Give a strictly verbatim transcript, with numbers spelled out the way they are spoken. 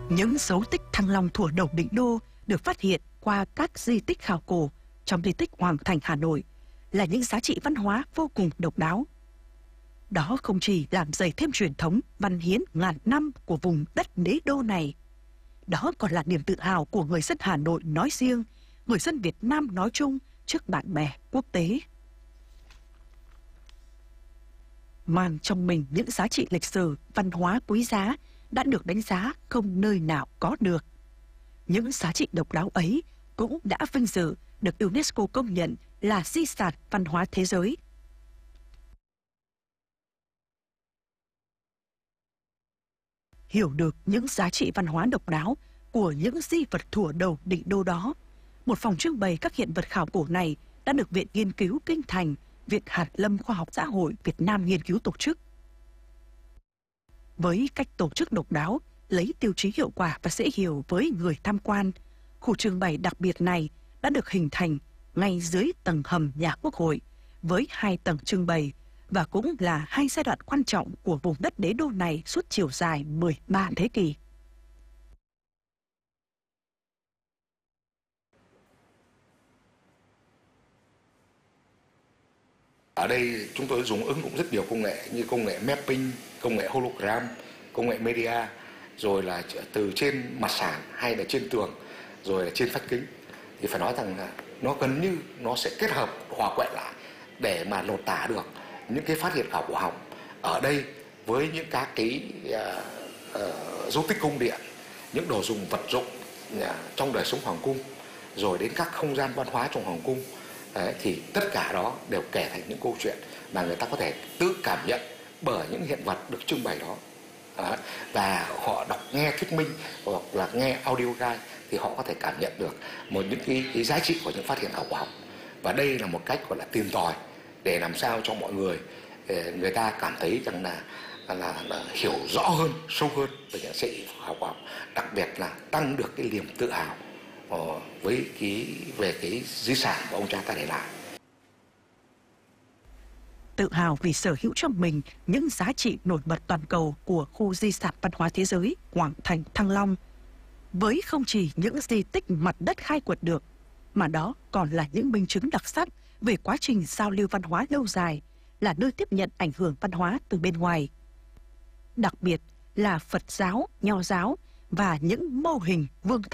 Những dấu tích Thăng Long thuở đầu định đô được phát hiện qua các di tích khảo cổ trong di tích Hoàng Thành Hà Nội là những giá trị văn hóa vô cùng độc đáo. Đó không chỉ làm dày thêm truyền thống văn hiến ngàn năm của vùng đất đế đô này, đó còn là niềm tự hào của người dân Hà Nội nói riêng, người dân Việt Nam nói chung trước bạn bè quốc tế. Mang trong mình những giá trị lịch sử, văn hóa quý giá đã được đánh giá không nơi nào có được. Những giá trị độc đáo ấy cũng đã vinh dự được UNESCO công nhận là di sản văn hóa thế giới. Hiểu được những giá trị văn hóa độc đáo của những di vật thuở đầu định đô đó, một phòng trưng bày các hiện vật khảo cổ này đã được Viện Nghiên cứu Kinh Thành, Viện Hàn lâm Khoa học Xã hội Việt Nam nghiên cứu tổ chức. Với cách tổ chức độc đáo, lấy tiêu chí hiệu quả và dễ hiểu với người tham quan, khu trưng bày đặc biệt này đã được hình thành ngay dưới tầng hầm nhà Quốc hội với hai tầng trưng bày và cũng là hai giai đoạn quan trọng của vùng đất đế đô này suốt chiều dài mười ba thế kỷ. Ở đây chúng tôi dùng ứng dụng rất nhiều công nghệ như công nghệ mapping, công nghệ hologram, công nghệ media, rồi là từ trên mặt sàn hay là trên tường, rồi là trên vách kính. Thì phải nói rằng là nó gần như nó sẽ kết hợp hòa quyện lại để mà lột tả được những cái phát hiện khảo cổ học ở đây với những các cái uh, uh, dấu tích cung điện, những đồ dùng vật dụng uh, trong đời sống hoàng cung, rồi đến các không gian văn hóa trong hoàng cung. Đấy, thì tất cả đó đều kể thành những câu chuyện mà người ta có thể tự cảm nhận bởi những hiện vật được trưng bày đó. Đó. Và họ đọc nghe thuyết minh hoặc là nghe audio guide thì họ có thể cảm nhận được một những cái, cái giá trị của những phát hiện khảo cổ học. Và đây là một cách gọi là tìm tòi để làm sao cho mọi người người ta cảm thấy rằng là, là, là hiểu rõ hơn, sâu hơn về những giá trị khảo cổ học, đặc biệt là tăng được cái niềm tự hào với cái về cái di sản của ông cha ta để lại. Tự hào vì sở hữu trong mình những giá trị nổi bật toàn cầu của khu di sản văn hóa thế giới Hoàng Thành Thăng Long, với không chỉ những di tích mặt đất khai quật được, mà đó còn là những minh chứng đặc sắc về quá trình giao lưu văn hóa lâu dài, là nơi tiếp nhận ảnh hưởng văn hóa từ bên ngoài. Đặc biệt là Phật giáo, Nho giáo và những mô hình vương